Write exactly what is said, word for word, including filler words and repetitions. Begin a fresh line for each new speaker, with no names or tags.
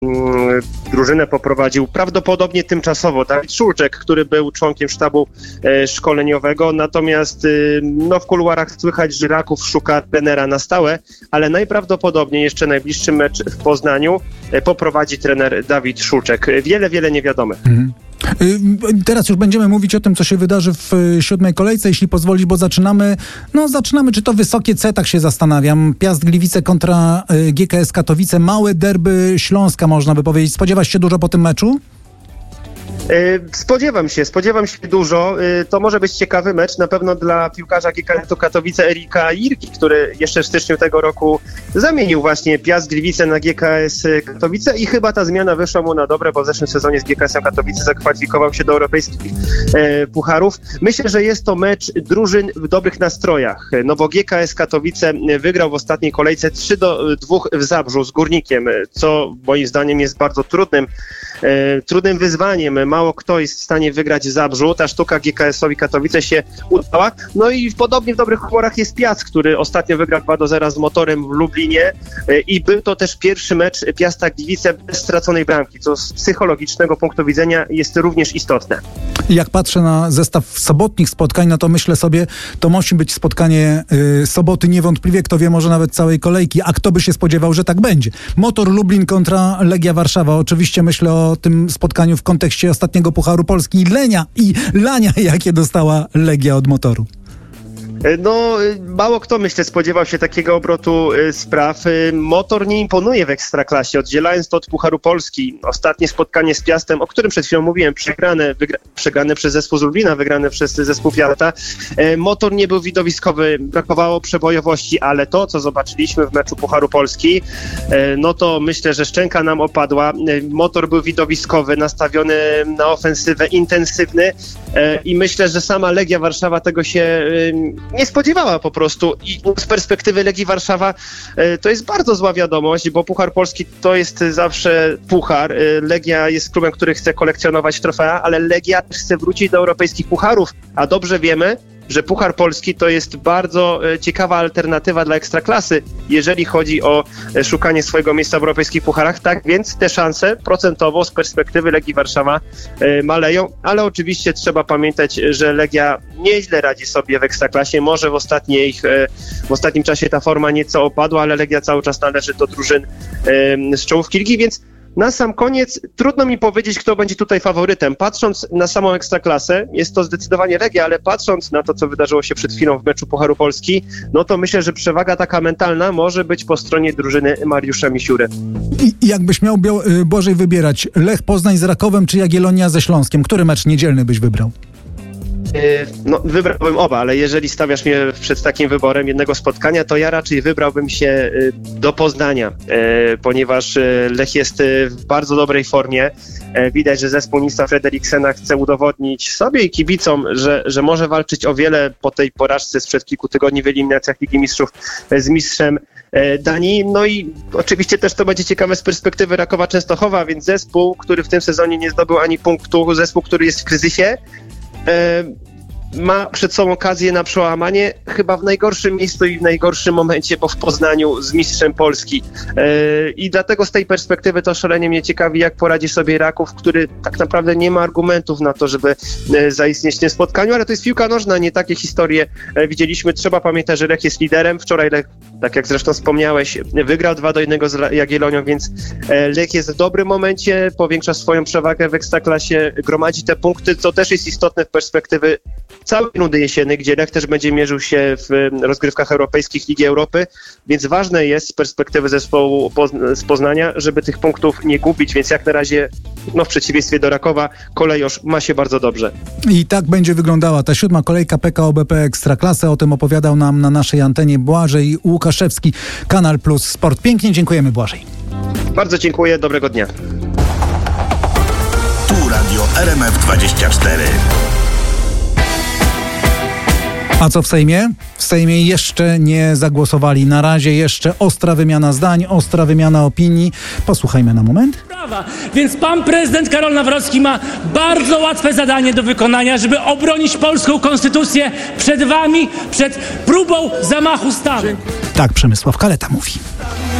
drużynę poprowadził prawdopodobnie tymczasowo Dawid Szulczek, który był członkiem sztabu e, szkoleniowego, natomiast e, no, w kuluarach słychać, że Raków szuka trenera na stałe, ale najprawdopodobniej jeszcze najbliższy mecz w Poznaniu e, poprowadzi trener Dawid Szulczek. Wiele, wiele niewiadomych. Mhm.
Teraz już będziemy mówić o tym, co się wydarzy w siódmej kolejce, jeśli pozwolisz, bo zaczynamy, no zaczynamy, czy to wysokie C, tak się zastanawiam. Piast Gliwice kontra G K S Katowice, małe derby Śląska, można by powiedzieć. Spodziewasz się dużo po tym meczu?
Spodziewam się, spodziewam się dużo. To może być ciekawy mecz na pewno dla piłkarza G K S-u Katowice Erika Jirki, który jeszcze w styczniu tego roku zamienił właśnie Piast Gliwice na G K S Katowice i chyba ta zmiana wyszła mu na dobre, bo w zeszłym sezonie z G K S-em Katowice zakwalifikował się do europejskich e, pucharów. Myślę, że jest to mecz drużyn w dobrych nastrojach, no bo G K S Katowice wygrał w ostatniej kolejce trzy do dwóch w Zabrzu z Górnikiem, co moim zdaniem jest bardzo trudnym, e, trudnym wyzwaniem. Mało kto jest w stanie wygrać w Zabrzu. Ta sztuka G K S-owi Katowice się udała. No i podobnie w dobrych humorach jest Piast, który ostatnio wygrał dwa do zera z Motorem w Lublinie i był to też pierwszy mecz Piasta Gliwice bez straconej bramki, co z psychologicznego punktu widzenia jest również istotne.
Jak patrzę na zestaw sobotnich spotkań, no to myślę sobie, to musi być spotkanie y, soboty niewątpliwie, kto wie, może nawet całej kolejki, a kto by się spodziewał, że tak będzie. Motor Lublin kontra Legia Warszawa. Oczywiście myślę o tym spotkaniu w kontekście ostatniego Pucharu Polski i Lenia i lania, jakie dostała Legia od Motoru.
No, mało kto, myślę, spodziewał się takiego obrotu y, spraw. Y, Motor nie imponuje w Ekstraklasie, oddzielając to od Pucharu Polski. Ostatnie spotkanie z Piastem, o którym przed chwilą mówiłem, przegrane, wygra- przegrane przez zespół z Lublina, wygrane przez zespół Piasta. Y, Motor nie był widowiskowy, brakowało przebojowości, ale to, co zobaczyliśmy w meczu Pucharu Polski, y, no to myślę, że szczęka nam opadła. Y, Motor był widowiskowy, nastawiony na ofensywę, intensywny y, i myślę, że sama Legia Warszawa tego się y, nie spodziewała po prostu i z perspektywy Legii Warszawa e, to jest bardzo zła wiadomość, bo Puchar Polski to jest zawsze puchar. E, Legia jest klubem, który chce kolekcjonować trofea, ale Legia też chce wrócić do europejskich pucharów, a dobrze wiemy, że Puchar Polski to jest bardzo e, ciekawa alternatywa dla Ekstraklasy, jeżeli chodzi o e, szukanie swojego miejsca w europejskich pucharach. Tak więc te szanse procentowo z perspektywy Legii Warszawa e, maleją, ale oczywiście trzeba pamiętać, że Legia nieźle radzi sobie w Ekstraklasie. Może w, ostatniej, e, w ostatnim czasie ta forma nieco opadła, ale Legia cały czas należy do drużyn e, z czołówki ligi, więc na sam koniec trudno mi powiedzieć, kto będzie tutaj faworytem. Patrząc na samą Ekstraklasę, jest to zdecydowanie Legia, ale patrząc na to, co wydarzyło się przed chwilą w meczu Pucharu Polski, no to myślę, że przewaga taka mentalna może być po stronie drużyny Mariusza Misiury.
I jakbyś miał Biał- Błażej wybierać, Lech Poznań z Rakowem czy Jagiellonia ze Śląskiem, który mecz niedzielny byś wybrał?
No, wybrałbym oba, ale jeżeli stawiasz mnie przed takim wyborem jednego spotkania, to ja raczej wybrałbym się do Poznania, ponieważ Lech jest w bardzo dobrej formie. Widać, że zespół Nilsa Frederiksena chce udowodnić sobie i kibicom, że, że może walczyć o wiele po tej porażce sprzed kilku tygodni w eliminacjach Ligi Mistrzów z mistrzem Danii. No i oczywiście też to będzie ciekawe z perspektywy Rakowa Częstochowa, więc zespół, który w tym sezonie nie zdobył ani punktu, zespół, który jest w kryzysie, ma przed sobą okazję na przełamanie chyba w najgorszym miejscu i w najgorszym momencie, bo w Poznaniu z mistrzem Polski. I dlatego z tej perspektywy to szalenie mnie ciekawi, jak poradzi sobie Raków, który tak naprawdę nie ma argumentów na to, żeby zaistnieć w tym spotkaniu, ale to jest piłka nożna, nie takie historie widzieliśmy. Trzeba pamiętać, że Lech jest liderem. Wczoraj Lech, tak jak zresztą wspomniałeś, wygrał dwa do jednego z Jagiellonią, więc Lech jest w dobrym momencie, powiększa swoją przewagę w Ekstraklasie, gromadzi te punkty, co też jest istotne w perspektywy całej rundy jesiennej, gdzie Lech też będzie mierzył się w rozgrywkach europejskich Ligi Europy, więc ważne jest z perspektywy zespołu z Poznania, żeby tych punktów nie gubić, więc jak na razie, no w przeciwieństwie do Rakowa, Kolejosz ma się bardzo dobrze.
I tak będzie wyglądała ta siódma kolejka P K O B P Ekstraklasy. O tym opowiadał nam na naszej antenie Błażej Łukaszewski, Kanal Plus Sport. Pięknie dziękujemy, Błażej.
Bardzo dziękuję, dobrego dnia.
Tu Radio R M F dwadzieścia cztery.
A co w Sejmie? W Sejmie jeszcze nie zagłosowali. Na razie jeszcze ostra wymiana zdań, ostra wymiana opinii. Posłuchajmy na moment.
Prawa. Więc pan prezydent Karol Nawrocki ma bardzo łatwe zadanie do wykonania, żeby obronić polską konstytucję przed wami, przed próbą zamachu stanu.
Tak Przemysław Kaleta mówi.